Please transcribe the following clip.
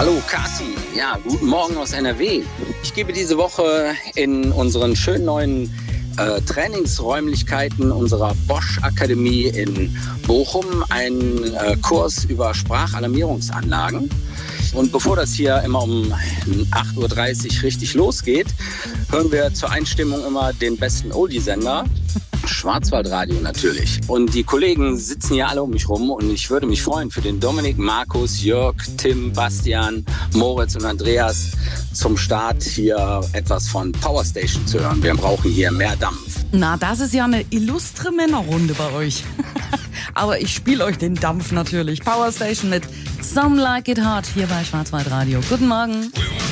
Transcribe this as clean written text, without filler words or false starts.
Hallo Kasi, ja, guten Morgen aus NRW. Ich gebe diese Woche in unseren schönen neuen Trainingsräumlichkeiten unserer Bosch Akademie in Bochum einen Kurs über Sprachalarmierungsanlagen. Und bevor das hier immer um 8.30 Uhr richtig losgeht, hören wir zur Einstimmung immer den besten Oldie-Sender. Schwarzwaldradio natürlich. Und die Kollegen sitzen hier alle um mich rum und ich würde mich freuen, für den Dominik, Markus, Jörg, Tim, Bastian, Moritz und Andreas zum Start hier etwas von Power Station zu hören. Wir brauchen hier mehr Dampf. Na, das ist ja eine illustre Männerrunde bei euch. Aber ich spiele euch den Dampf natürlich. Power Station mit Some Like It Hot hier bei Schwarzwaldradio. Guten Morgen.